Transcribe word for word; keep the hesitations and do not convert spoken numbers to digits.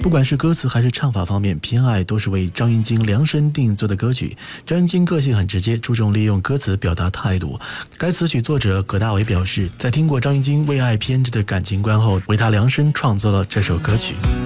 不管是歌词还是唱法方面，偏爱都是为张芸京量身定做的歌曲。张芸京个性很直接，注重利用歌词表达态度。该词曲作者葛大为表示，在听过张芸京为爱偏执的感情观后，为他量身创作了这首歌曲。